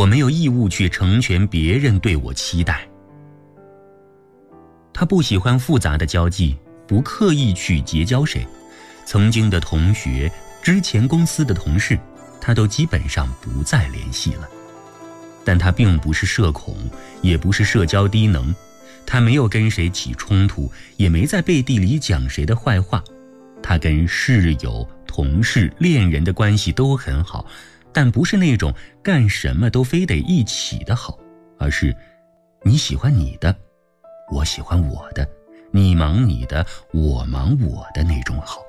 我没有义务去成全别人对我期待。他不喜欢复杂的交际，不刻意去结交谁，曾经的同学，之前公司的同事，他都基本上不再联系了。但他并不是社恐，也不是社交低能，他没有跟谁起冲突，也没在背地里讲谁的坏话。他跟室友、同事、恋人的关系都很好，但不是那种干什么都非得一起的好，而是你喜欢你的，我喜欢我的，你忙你的，我忙我的那种好。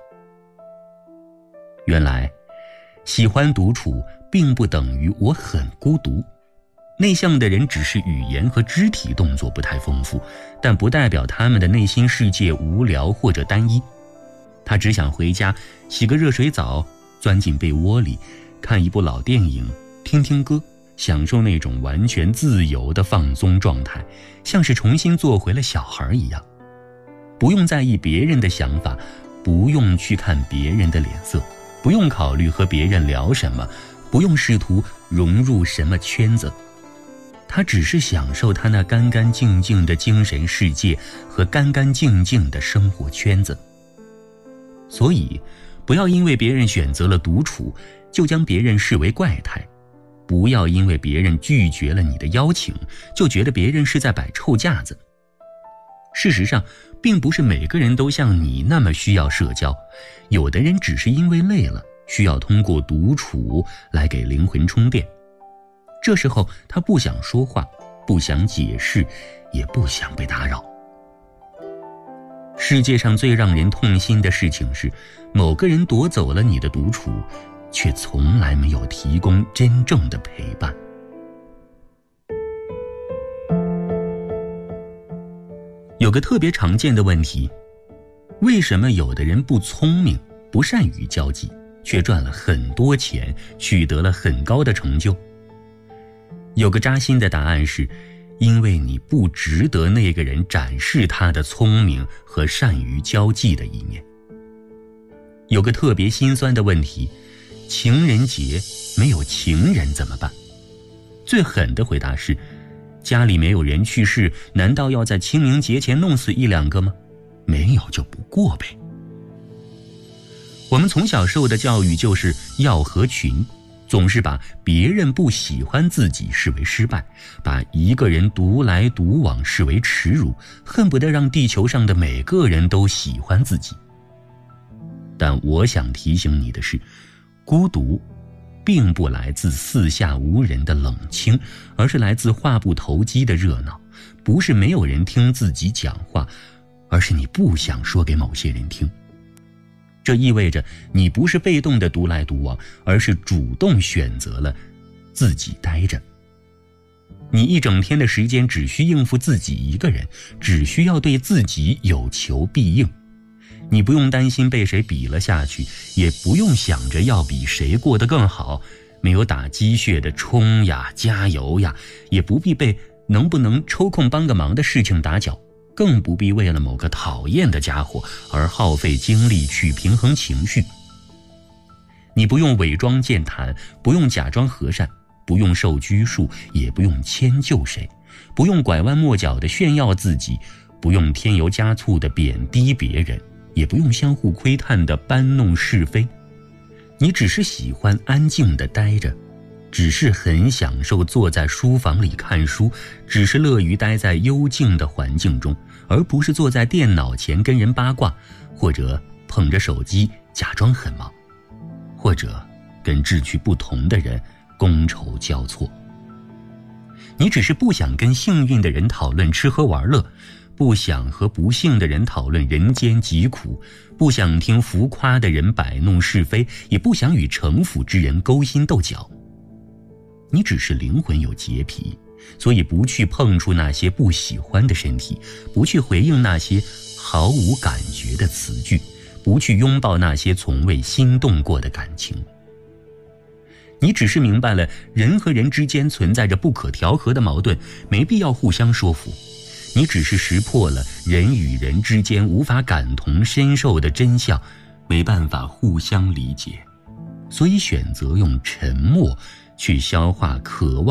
原来喜欢独处并不等于我很孤独，内向的人只是语言和肢体动作不太丰富，但不代表他们的内心世界无聊或者单一。他只想回家洗个热水澡，钻进被窝里，看一部老电影，听听歌，享受那种完全自由的放松状态，像是重新做回了小孩一样。不用在意别人的想法，不用去看别人的脸色，不用考虑和别人聊什么，不用试图融入什么圈子。他只是享受他那干干净净的精神世界和干干净净的生活圈子。所以不要因为别人选择了独处就将别人视为怪胎，不要因为别人拒绝了你的邀请就觉得别人是在摆臭架子。事实上并不是每个人都像你那么需要社交，有的人只是因为累了，需要通过独处来给灵魂充电。这时候他不想说话，不想解释，也不想被打扰。世界上最让人痛心的事情是，某个人夺走了你的独处，却从来没有提供真正的陪伴。有个特别常见的问题，为什么有的人不聪明，不善于交际，却赚了很多钱，取得了很高的成就？有个扎心的答案是，因为你不值得那个人展示他的聪明和善于交际的一面。有个特别心酸的问题，情人节没有情人怎么办？最狠的回答是，家里没有人去世，难道要在清明节前弄死一两个吗？没有就不过呗。我们从小受的教育就是要合群，总是把别人不喜欢自己视为失败，把一个人独来独往视为耻辱，恨不得让地球上的每个人都喜欢自己。但我想提醒你的是，孤独并不来自四下无人的冷清，而是来自话不投机的热闹。不是没有人听自己讲话，而是你不想说给某些人听。这意味着你不是被动的独来独往，而是主动选择了自己待着。你一整天的时间只需应付自己一个人，只需要对自己有求必应。你不用担心被谁比了下去，也不用想着要比谁过得更好，没有打鸡血的冲呀加油呀，也不必被能不能抽空帮个忙的事情打搅，更不必为了某个讨厌的家伙而耗费精力去平衡情绪。你不用伪装健谈，不用假装和善，不用受拘束，也不用迁就谁，不用拐弯抹角地炫耀自己，不用添油加醋地贬低别人，也不用相互窥探地搬弄是非。你只是喜欢安静地待着，只是很享受坐在书房里看书，只是乐于待在幽静的环境中，而不是坐在电脑前跟人八卦，或者捧着手机假装很忙，或者跟志趣不同的人觥筹交错。你只是不想跟幸运的人讨论吃喝玩乐，不想和不幸的人讨论人间疾苦，不想听浮夸的人摆弄是非，也不想与城府之人勾心斗角。你只是灵魂有洁癖，所以不去碰触那些不喜欢的身体，不去回应那些毫无感觉的词句，不去拥抱那些从未心动过的感情。你只是明白了人和人之间存在着不可调和的矛盾，没必要互相说服。你只是识破了人与人之间无法感同身受的真相，没办法互相理解，所以选择用沉默去消化渴望